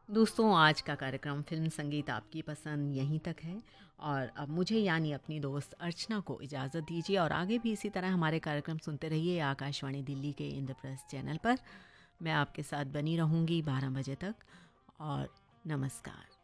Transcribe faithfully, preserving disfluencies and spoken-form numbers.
दोस्तों, आज का कार्यक्रम फ़िल्म संगीत आपकी पसंद यहीं तक है और अब मुझे यानी अपनी दोस्त अर्चना को इजाज़त दीजिए और आगे भी इसी तरह हमारे कार्यक्रम सुनते रहिए आकाशवाणी दिल्ली के इंद्रप्रस्थ चैनल पर। मैं आपके साथ बनी रहूँगी बारह बजे तक और नमस्कार।